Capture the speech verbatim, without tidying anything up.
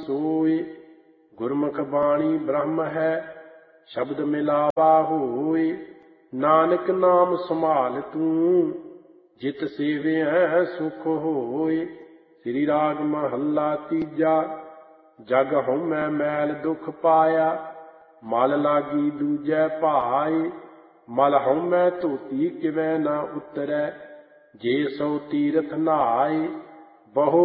सोय। गुरमुख बाणी ब्रह्म है शब्द मिलावा होय। नानक नाम संभाल तू जित सेविअ सुख होय। श्री राग महला तीजा। जग हउमੈ मैल दुख पाया मल लागी दूजै भाय। मल हउमੈ धोती किवै न उतरੈ जे सो तीरथ नहाय। बहु